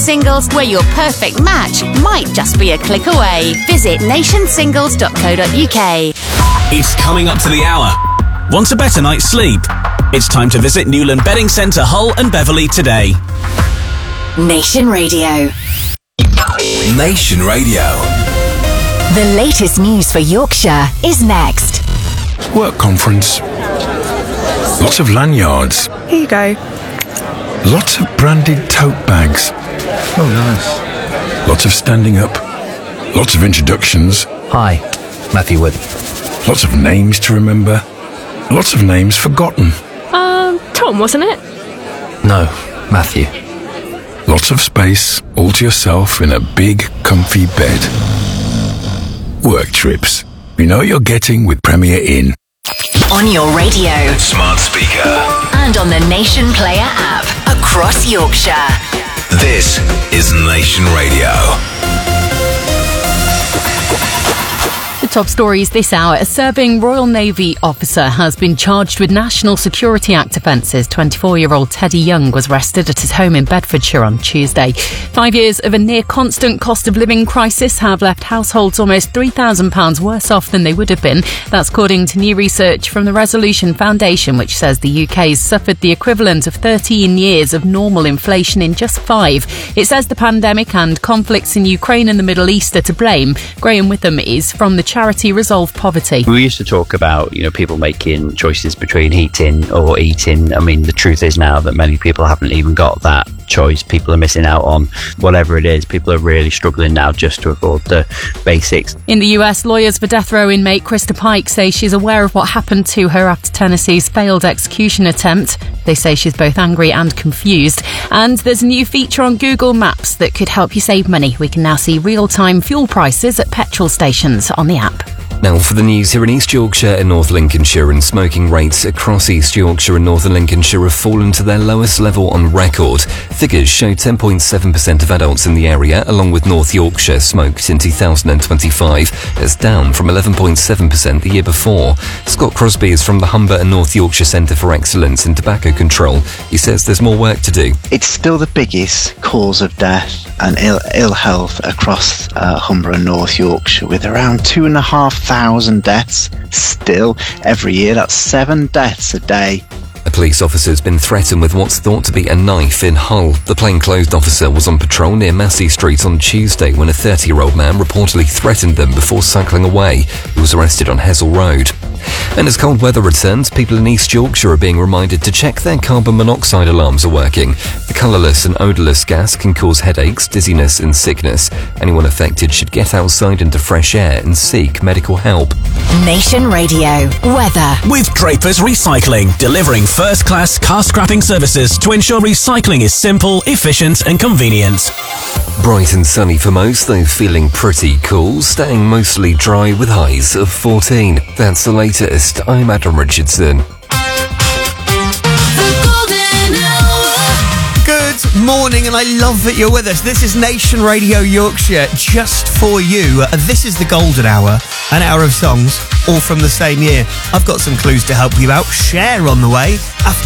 Singles, where your perfect match might just be a click away. Visit nationsingles.co.uk. It's coming up to the hour. Want a better night's sleep? It's time to visit Newland Bedding Centre, Hull and Beverley today. Nation Radio. Nation Radio. The latest news for Yorkshire is next. Work conference. Lots of lanyards. Here you go. Lots of branded tote bags. Oh, nice. Lots of standing up. Lots of introductions. Hi, Matthew Wood. Lots of names to remember. Lots of names forgotten. Tom, wasn't it? No, Matthew. Lots of space, all to yourself in a big, comfy bed. Work trips. You know what you're getting with Premier Inn. On your radio. Smart speaker. And on the Nation Player app. Across Yorkshire. This is Nation Radio. The top stories this hour. A serving Royal Navy officer has been charged with National Security Act offences. 24-year-old Teddy Young was arrested at his home in Bedfordshire on Tuesday. 5 years of a near-constant cost of living crisis have left households almost £3,000 worse off than they would have been. That's according to new research from the Resolution Foundation, which says the UK's suffered the equivalent of 13 years of normal inflation in just 5. It says the pandemic and conflicts in Ukraine and the Middle East are to blame. Graham Witham is from the charity Resolve Poverty. We used to talk about, people making choices between heating or eating. I mean, the truth is now that many people haven't even got that choice. People are missing out on whatever it is. People are really struggling now just to afford the basics. In the US, lawyers for death row inmate Krista Pike say she's aware of what happened to her after Tennessee's failed execution attempt. They say she's both angry and confused. And there's a new feature on Google Maps that could help you save money. We can now see real-time fuel prices at petrol stations on the app. Now for the news here in East Yorkshire and North Lincolnshire, and smoking rates across East Yorkshire and Northern Lincolnshire have fallen to their lowest level on record. Figures show 10.7% of adults in the area, along with North Yorkshire, smoked in 2025. That's down from 11.7% the year before. Scott Crosby is from the Humber and North Yorkshire Centre for Excellence in Tobacco Control. He says there's more work to do. It's still the biggest cause of death and ill health across Humber and North Yorkshire, with around 2,500 deaths still every year. That's 7 deaths a day. A police officer has been threatened with what's thought to be a knife in Hull. The plainclothes officer was on patrol near Massey Street on Tuesday when a 30-year-old man reportedly threatened them before cycling away. He was arrested on Hessel Road. And as cold weather returns, people in East Yorkshire are being reminded to check their carbon monoxide alarms are working. The colourless and odourless gas can cause headaches, dizziness and sickness. Anyone affected should get outside into fresh air and seek medical help. Nation Radio. Weather. With Draper's Recycling, delivering first-class car scrapping services to ensure recycling is simple, efficient and convenient. Bright and sunny for most, though feeling pretty cool, staying mostly dry with highs of 14. That's the latest. I'm Adam Richardson. Good morning, and I love that you're with us. This is Nation Radio Yorkshire, just for you. This is the Golden Hour, an hour of songs, all from the same year. I've got some clues to help you out. Cher on the way.